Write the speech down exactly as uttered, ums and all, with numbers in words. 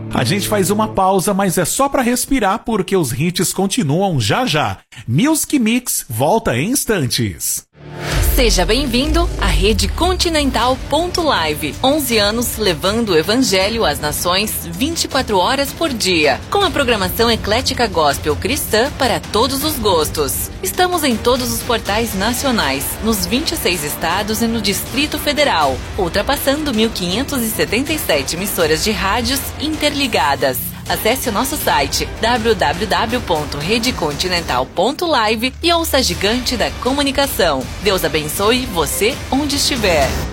A gente faz uma pausa, mas é só pra respirar porque os hits continuam já já. Music Mix volta em instantes. Seja bem-vindo à Rede Continental ponto live. onze anos levando o evangelho às nações vinte e quatro horas por dia. Com a programação eclética gospel cristã para todos os gostos. Estamos em todos os portais nacionais, nos vinte e seis estados e no Distrito Federal, ultrapassando mil quinhentas e setenta e sete emissoras de rádios interligadas. Acesse o nosso site w w w ponto rede continental ponto live e ouça a gigante da comunicação. Deus abençoe você onde estiver.